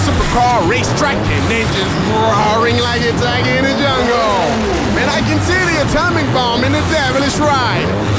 supercar racetrack and engines roaring like a tiger in the jungle. And I can see the atomic bomb in the devilish ride.